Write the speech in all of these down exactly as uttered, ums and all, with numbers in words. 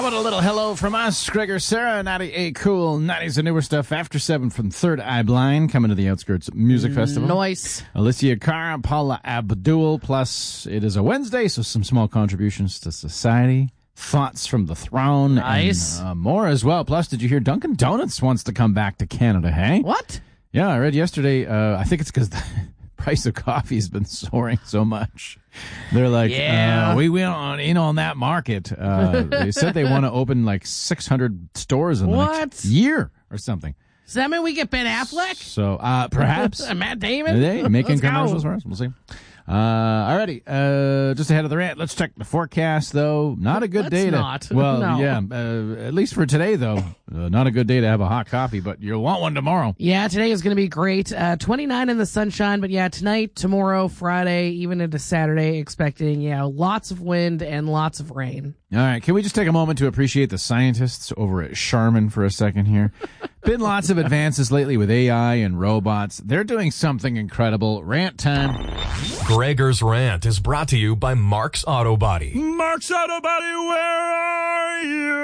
about a little hello from us, Gregor, Sarah, ninety-eight Cool, nineties and newer stuff. After seven from Third Eye Blind, coming to the Outskirts Music Festival. Nice. Alicia Cara, Paula Abdul, plus it is a Wednesday, so some small contributions to society. Thoughts from the Throne. Nice. And uh, more as well. Plus, did you hear Dunkin' Donuts wants to come back to Canada, hey? What? Yeah, I read yesterday. Uh, I think it's because the price of coffee has been soaring so much. They're like, yeah. uh, we went on in on that market. Uh, they said they want to open like six hundred stores in the what? next year or something. Does that mean we get Ben Affleck? So uh, perhaps. Matt Damon? Are they making Let's go. commercials for us? We'll see. Uh, alrighty, uh, just ahead of the rant, let's check the forecast, though. Not a good Let's day to... not. Well, No. yeah, uh, at least for today, though. Uh, not a good day to have a hot coffee, but you'll want one tomorrow. Yeah, today is going to be great. Uh, twenty-nine in the sunshine, but yeah, tonight, tomorrow, Friday, even into Saturday, expecting, yeah, lots of wind and lots of rain. All right, can we just take a moment to appreciate the scientists over at Charmin for a second here? Been lots of advances lately with A I and robots. They're doing something incredible. Rant time. Gregor's Rant is brought to you by Mark's Auto Body. Mark's Auto Body, where are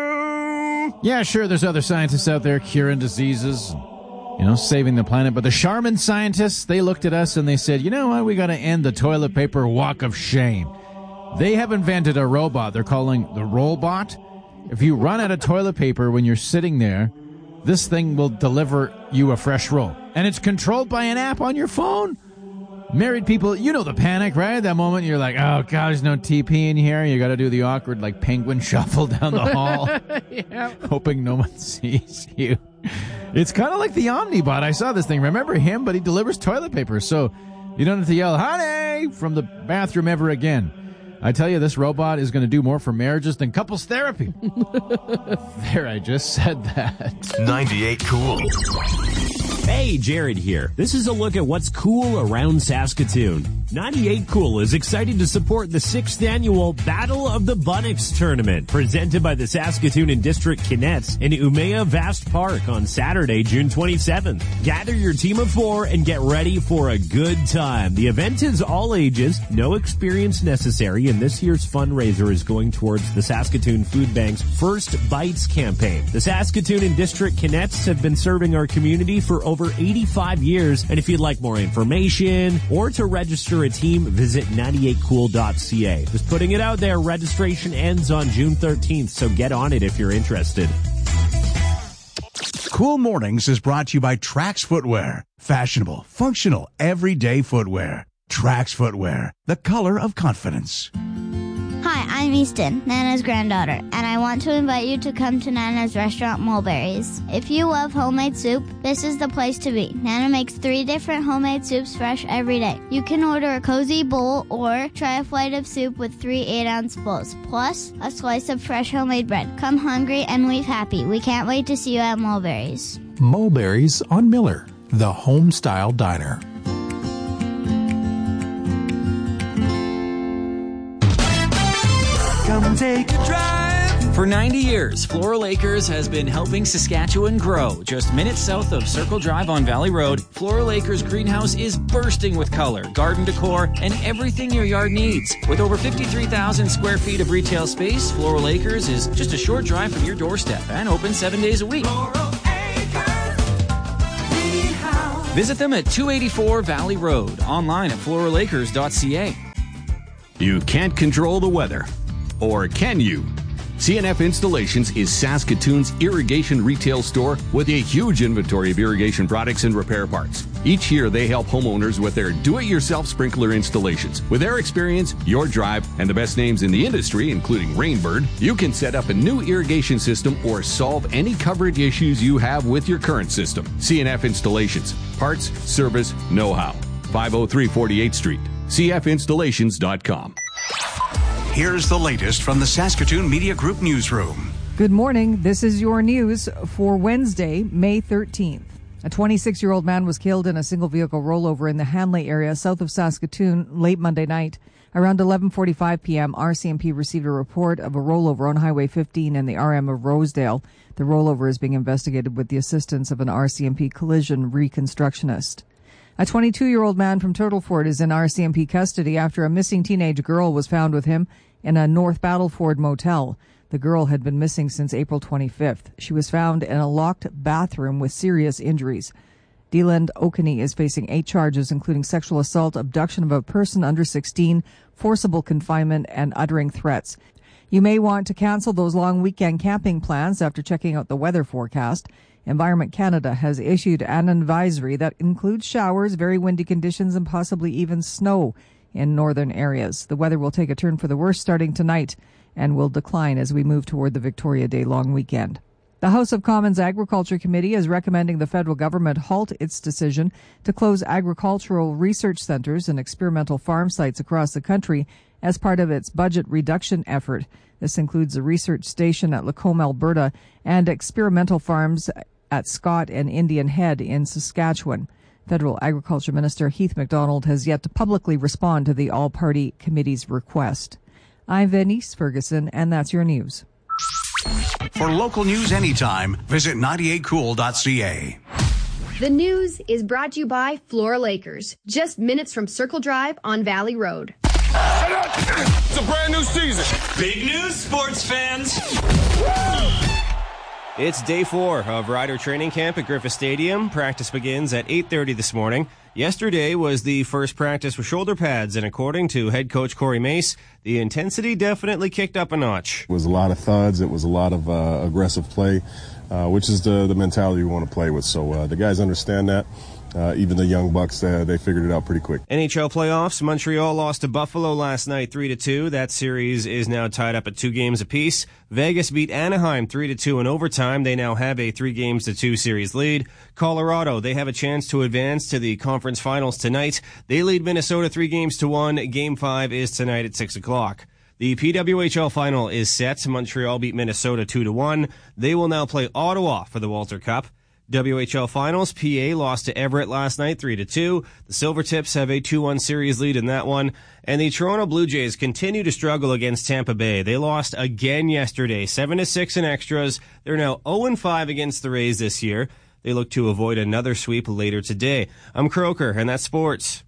you? Yeah, sure, there's other scientists out there curing diseases, you know, saving the planet. But the Charmin scientists, they looked at us and they said, you know what, we got to end the toilet paper walk of shame. They have invented a robot they're calling the Rollbot. If you run out of toilet paper when you're sitting there, this thing will deliver you a fresh roll. And it's controlled by an app on your phone. Married people, you know the panic, right? That moment you're like, oh, God, there's no T P in here. You got to do the awkward, like, penguin shuffle down the hall, Yeah. hoping no one sees you. It's kind of like the Omnibot. I saw this thing. Remember him? But he delivers toilet paper. So you don't have to yell, honey, from the bathroom ever again. I tell you, this robot is going to do more for marriages than couples therapy. There, I just said that. ninety-eight Cool. Hey, Jared here. This is a look at what's cool around Saskatoon. ninety-eight Cool is excited to support the sixth annual Battle of the Bunnocks tournament, presented by the Saskatoon and District Kinets in Umeå Vast Park on Saturday, June twenty-seventh. Gather your team of four and get ready for a good time. The event is all ages, no experience necessary, and this year's fundraiser is going towards the Saskatoon Food Bank's First Bites campaign. The Saskatoon and District Kinets have been serving our community for over eighty-five years, and if you'd like more information or to register a team, visit ninety-eight cool dot c a. Just putting it out there, registration ends on June thirteenth, so get on it if you're interested. Cool Mornings is brought to you by Trax Footwear. Fashionable, functional, everyday footwear. Trax Footwear, the color of confidence. Hi, I'm Easton, Nana's granddaughter, and I want to invite you to come to Nana's restaurant, Mulberries. If you love homemade soup, this is the place to be. Nana makes three different homemade soups fresh every day. You can order a cozy bowl or try a flight of soup with three eight-ounce bowls, plus a slice of fresh homemade bread. Come hungry and leave happy. We can't wait to see you at Mulberries. Mulberries on Miller, the home-style diner. Come take a drive. For ninety years, Floral Acres has been helping Saskatchewan grow. Just minutes south of Circle Drive on Valley Road, Floral Acres greenhouse is bursting with color, garden decor, and everything your yard needs. With over fifty-three thousand square feet of retail space, Floral Acres is just a short drive from your doorstep and open seven days a week. Floral Acres Greenhouse. Visit them at two eighty-four Valley Road, online at floral acres dot c a. You can't control the weather. Or can you? C N F Installations is Saskatoon's irrigation retail store with a huge inventory of irrigation products and repair parts. Each year, they help homeowners with their do-it-yourself sprinkler installations. With their experience, your drive, and the best names in the industry, including Rainbird, you can set up a new irrigation system or solve any coverage issues you have with your current system. C N F Installations. Parts, service, know-how. five oh three forty-eighth Street. c f installations dot com. Here's the latest from the Saskatoon Media Group newsroom. Good morning. This is your news for Wednesday, May thirteenth. A twenty-six-year-old man was killed in a single-vehicle rollover in the Hanley area south of Saskatoon late Monday night. Around eleven forty-five p.m., R C M P received a report of a rollover on Highway fifteen in the R M of Rosedale. The rollover is being investigated with the assistance of an R C M P collision reconstructionist. A twenty-two-year-old man from Turtleford is in R C M P custody after a missing teenage girl was found with him in a North Battleford motel. The girl had been missing since April twenty-fifth. She was found in a locked bathroom with serious injuries. Deland Okene is facing eight charges, including sexual assault, abduction of a person under sixteen, forcible confinement, and uttering threats. You may want to cancel those long weekend camping plans after checking out the weather forecast. Environment Canada has issued an advisory that includes showers, very windy conditions, and possibly even snow in northern areas. The weather will take a turn for the worse starting tonight and will decline as we move toward the Victoria Day long weekend. The House of Commons Agriculture Committee is recommending the federal government halt its decision to close agricultural research centres and experimental farm sites across the country as part of its budget reduction effort. This includes a research station at Lacombe, Alberta, and experimental farms at Scott and Indian Head in Saskatchewan. Federal Agriculture Minister Heath MacDonald has yet to publicly respond to the all-party committee's request. I'm Venice Ferguson, and that's your news. For local news anytime, visit ninety-eight cool dot c a. The news is brought to you by Flora Lakers, just minutes from Circle Drive on Valley Road. It's a brand new season. Big news, sports fans. It's day four of Rider training camp at Griffith Stadium. Practice begins at eight thirty this morning. Yesterday was the first practice with shoulder pads, and according to head coach Corey Mace, the intensity definitely kicked up a notch. It was a lot of thuds. It was a lot of uh, aggressive play, uh, which is the, the mentality we want to play with. So uh, the guys understand that. Uh, even the young Bucks, uh, they figured it out pretty quick. N H L playoffs. Montreal lost to Buffalo last night three to two. That series is now tied up at two games apiece. Vegas beat Anaheim three to two in overtime. They now have a three games to two series lead. Colorado, they have a chance to advance to the conference finals tonight. They lead Minnesota three games to one. Game five is tonight at six o'clock. The P W H L final is set. Montreal beat Minnesota two to one. They will now play Ottawa for the Walter Cup. W H L Finals, P A lost to Everett last night three to two. The Silvertips have a two one series lead in that one. And the Toronto Blue Jays continue to struggle against Tampa Bay. They lost again yesterday, seven to six in extras. They're now oh and five against the Rays this year. They look to avoid another sweep later today. I'm Croker, and that's sports.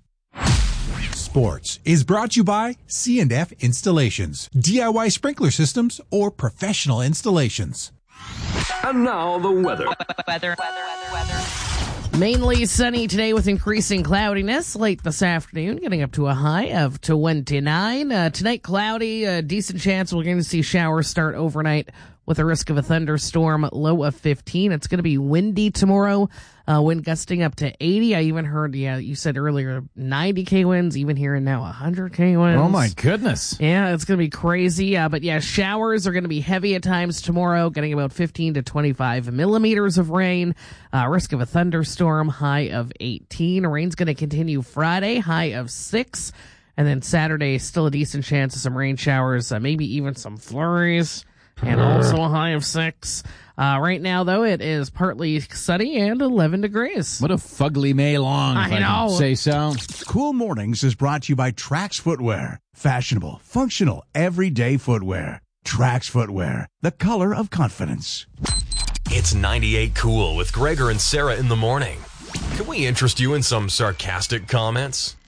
Sports is brought to you by C and F Installations, D I Y sprinkler systems, or professional installations. And now the weather. Weather, weather, weather, weather. Mainly sunny today with increasing cloudiness late this afternoon, getting up to a high of twenty-nine. Uh, tonight, cloudy, a decent chance we're going to see showers start overnight with a risk of a thunderstorm, low of fifteen. It's going to be windy tomorrow, uh, wind gusting up to eighty. I even heard, yeah, you said earlier, ninety K winds, even hearing now one hundred K winds. Oh my goodness. Yeah, it's going to be crazy. Uh, but yeah, showers are going to be heavy at times tomorrow, getting about fifteen to twenty-five millimeters of rain. Uh, risk of a thunderstorm, high of eighteen. Rain's going to continue Friday, high of six. And then Saturday, still a decent chance of some rain showers, uh, maybe even some flurries. And also a high of six. Uh, right now, though, it is partly sunny and eleven degrees. What a fugly May long, if I I, know. can say so. Cool Mornings is brought to you by Trax Footwear. Fashionable, functional, everyday footwear. Trax Footwear, the color of confidence. It's ninety-eight Cool with Gregor and Sarah in the morning. Can we interest you in some sarcastic comments?